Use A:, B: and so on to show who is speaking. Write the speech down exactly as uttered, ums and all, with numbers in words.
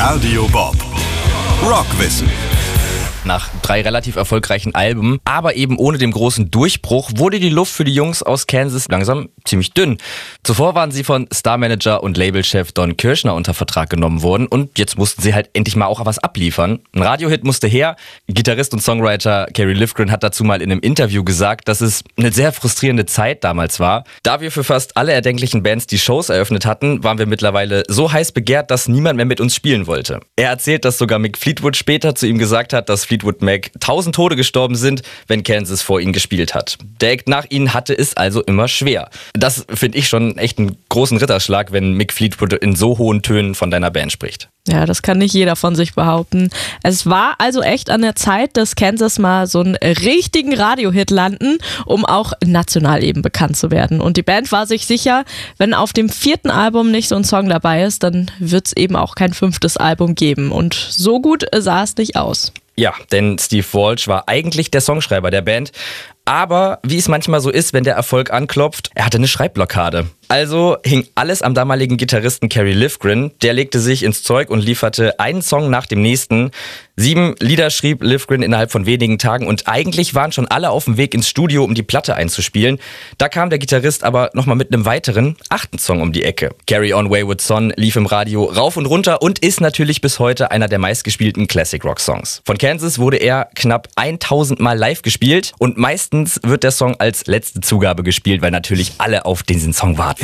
A: Radio Bob. Rockwissen.
B: Nach drei relativ erfolgreichen Alben, aber eben ohne den großen Durchbruch, wurde die Luft für die Jungs aus Kansas langsam ziemlich dünn. Zuvor waren sie von Starmanager und Labelchef Don Kirshner unter Vertrag genommen worden und jetzt mussten sie halt endlich mal auch was abliefern. Ein Radiohit musste her. Gitarrist und Songwriter Kerry Livgren hat dazu mal in einem Interview gesagt, dass es eine sehr frustrierende Zeit damals war. Da wir für fast alle erdenklichen Bands die Shows eröffnet hatten, waren wir mittlerweile so heiß begehrt, dass niemand mehr mit uns spielen wollte. Er erzählt, dass sogar Mick Fleetwood später zu ihm gesagt hat, dass Fleetwood Mac tausend Tode gestorben sind, wenn Kansas vor ihnen gespielt hat. Der Act nach ihnen hatte es also immer schwer. Das finde ich schon echt einen großen Ritterschlag, wenn Mick Fleetwood in so hohen Tönen von deiner Band spricht.
C: Ja, das kann nicht jeder von sich behaupten. Es war also echt an der Zeit, dass Kansas mal so einen richtigen Radiohit landen, um auch national eben bekannt zu werden. Und die Band war sich sicher, wenn auf dem vierten Album nicht so ein Song dabei ist, dann wird es eben auch kein fünftes Album geben. Und so gut sah es nicht aus.
B: Ja, denn Steve Walsh war eigentlich der Songschreiber der Band. Aber wie es manchmal so ist, wenn der Erfolg anklopft, er hatte eine Schreibblockade. Also hing alles am damaligen Gitarristen Kerry Livgren. Der legte sich ins Zeug und lieferte einen Song nach dem nächsten. Sieben Lieder schrieb Livgren innerhalb von wenigen Tagen und eigentlich waren schon alle auf dem Weg ins Studio, um die Platte einzuspielen. Da kam der Gitarrist aber nochmal mit einem weiteren, achten Song um die Ecke. Carry On Wayward Son lief im Radio rauf und runter und ist natürlich bis heute einer der meistgespielten Classic-Rock-Songs. Von Kansas wurde er knapp tausend Mal live gespielt und meistens wird der Song als letzte Zugabe gespielt, weil natürlich alle auf diesen Song warten.